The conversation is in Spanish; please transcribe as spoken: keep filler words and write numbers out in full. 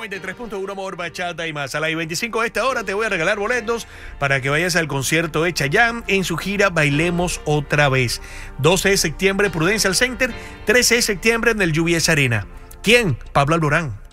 noventa y tres punto uno Amor, Bachata y más. A las veinticinco de esta hora te voy a regalar boletos para que vayas al concierto de Chayanne en su gira Bailemos Otra Vez. doce de septiembre, Prudential Center. trece de septiembre en el U B S Arena. ¿Quién? Pablo Alborán.